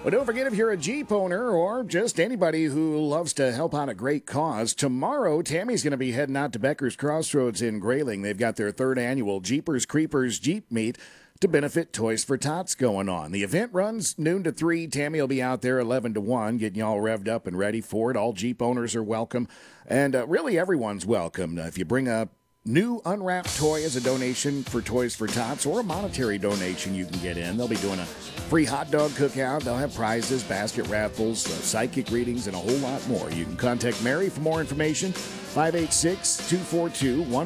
Well, don't forget, if you're a Jeep owner or just anybody who loves to help out a great cause, tomorrow Tammy's going to be heading out to Becker's Crossroads in Grayling. They've got their third annual Jeepers Creepers Jeep Meet to benefit Toys for Tots going on. The event runs noon to 3. Tammy will be out there 11 to 1, getting you all revved up and ready for it. All Jeep owners are welcome, and really everyone's welcome. If you bring a new unwrapped toy as a donation for Toys for Tots, or a monetary donation, you can get in. They'll be doing a free hot dog cookout. They'll have prizes, basket raffles, psychic readings, and a whole lot more. You can contact Mary for more information, 586-242-1.